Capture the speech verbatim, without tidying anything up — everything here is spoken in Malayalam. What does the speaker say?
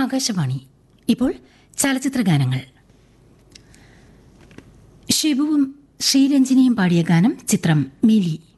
ആകാശവാണി. ഇപ്പോൾ ചലച്ചിത്ര ഗാനങ്ങൾ. ഷിബുവും ശ്രീരഞ്ജിനിയും പാടിയ ഗാനം. ചിത്രം മിലി.